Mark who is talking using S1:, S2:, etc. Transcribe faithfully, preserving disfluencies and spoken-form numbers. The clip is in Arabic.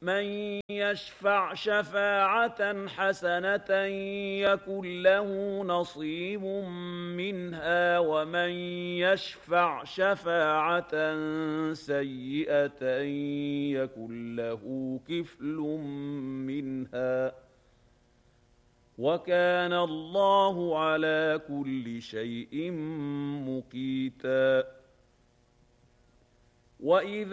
S1: من يشفع شفاعة حسنة يكن له نصيب منها ومن يشفع شفاعة سيئة يكن له كفل منها وكان الله على كل شيء مقيتا. وإذا